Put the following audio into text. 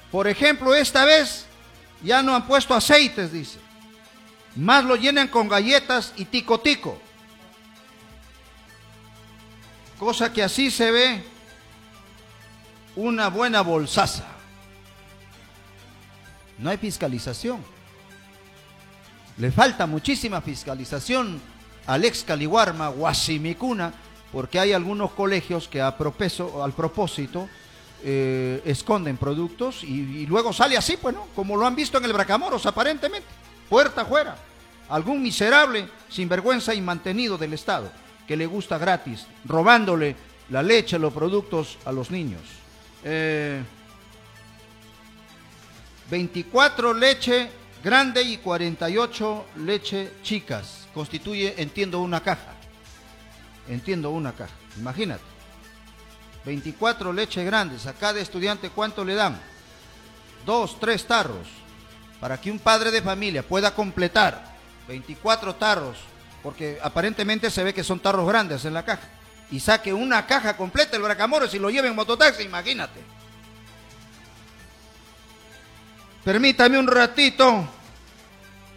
Por ejemplo, esta vez ya no han puesto aceites, dice. Más lo llenan con galletas y tico tico. Cosa que así se ve una buena bolsaza. No hay fiscalización. Le falta muchísima fiscalización al ex Caliwarma, Guasimicuna, porque hay algunos colegios que al propósito esconden productos y luego sale así, pues, ¿no? Como lo han visto en el Bracamoros, aparentemente, puerta afuera. Algún miserable, sinvergüenza y mantenido del Estado, que le gusta gratis, robándole la leche, los productos a los niños. 24 leche grande y 48 leche chicas. Constituye, entiendo, una caja. Imagínate. 24 leche grandes. A cada estudiante, ¿cuánto le dan? 2, 3 tarros. Para que un padre de familia pueda completar 24 tarros, porque aparentemente se ve que son tarros grandes en la caja, y saque una caja completa el Bracamoros y lo lleve en mototaxi, imagínate. Permítame un ratito.